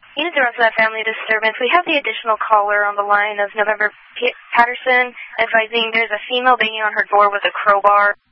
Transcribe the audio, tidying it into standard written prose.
Unit 0 for that family disturbance. We have the additional caller on the line of November Patterson advising there's a female banging on her door with a crowbar.